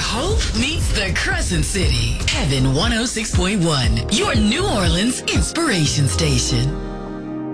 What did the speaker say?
Hope meets the Crescent City. Heaven 106.1, your New Orleans inspiration station.